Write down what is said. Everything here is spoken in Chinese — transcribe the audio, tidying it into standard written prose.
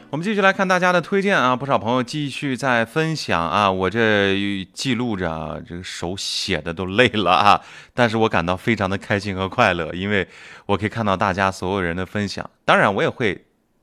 我们继续来看大家的推荐啊，不少朋友继续在分享啊，我这记录着啊，这个手写的都累了啊，但是我感到非常的开心和快乐，因为我可以看到大家所有人的分享，当然我也会